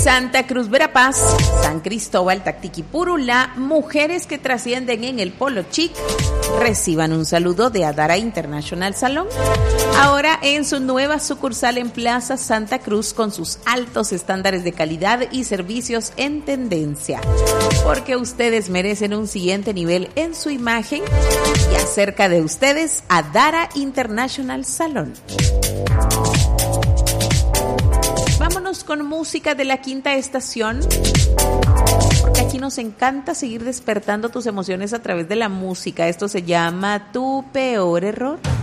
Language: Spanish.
Santa Cruz, Verapaz, San Cristóbal, Tactiquipurula, mujeres que trascienden en el polo chic, reciban un saludo de Adara International Salon. Ahora en su nueva sucursal en Plaza Santa Cruz con sus altos estándares de calidad y servicios en tendencia. Porque ustedes merecen un siguiente nivel en su imagen y acerca de ustedes, Adara International Salon. Vámonos con música de la quinta estación, porque aquí nos encanta seguir despertando tus emociones a través de la música. Esto se llama Tu Peor Error.